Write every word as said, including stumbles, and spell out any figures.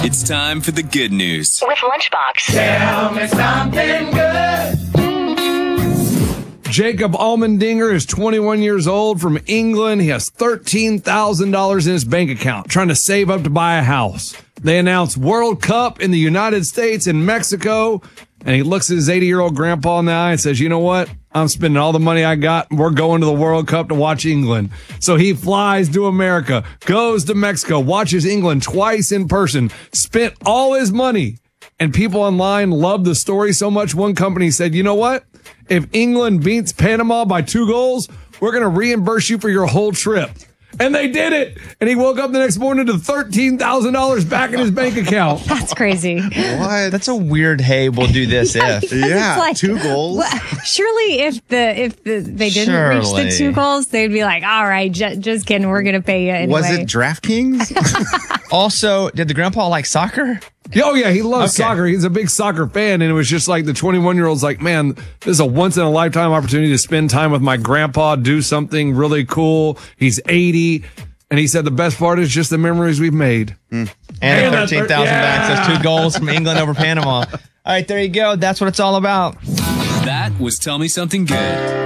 It's time for the good news with Lunchbox. Tell me something good. Jacob Allmendinger is twenty-one years old from England. He has thirteen thousand dollars in his bank account, trying to save up to buy a house. They announced World Cup in the United States and Mexico, and he looks at his eighty-year-old grandpa in the eye and says, you know what? I'm spending all the money I got. We're going to the World Cup to watch England. So he flies to America, goes to Mexico, watches England twice in person, spent all his money. And people online loved the story so much, one company said, you know what? If England beats Panama by two goals, we're going to reimburse you for your whole trip. And they did it. And he woke up the next morning to thirteen thousand dollars back in his bank account. That's crazy. What? That's a weird, hey, we'll do this Yeah, if. because Yeah, it's like, two goals. well, surely if the if the, they didn't reach Surely. the two goals, they'd be like, all right, j- just kidding, we're going to pay you anyway. Was it DraftKings? Also, did the grandpa like soccer? Oh, yeah, he loves Okay. soccer. He's a big soccer fan. And it was just like the twenty-one-year-old's like, man, this is a once-in-a-lifetime opportunity to spend time with my grandpa, do something really cool. He's eighty. And he said the best part is just the memories we've made. And, And that thirteen thousand thir- backs. yeah. That's two goals from England over Panama. All right, there you go. That's what it's all about. That was Tell Me Something Good.